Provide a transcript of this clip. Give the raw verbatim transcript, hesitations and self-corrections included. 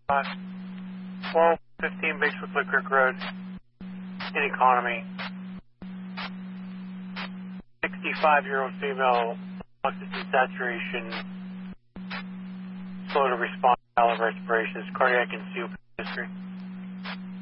Uh, twelve fifteen Bigfoot Lick Creek Road, in economy. sixty-five-year-old female, oxygen saturation, slow to respond, valve respirations, cardiac and C O P history.